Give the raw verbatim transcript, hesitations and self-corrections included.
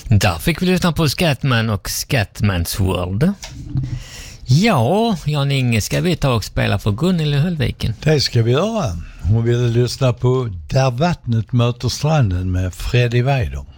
Där fick vi lyssna på Scatman och Scatman's World. Ja, Jan Inge, ska vi ta och spela för Gunnel i Höllviken? Det ska vi göra. Hon ville lyssna på Där vattnet möter stranden med Freddie Weider.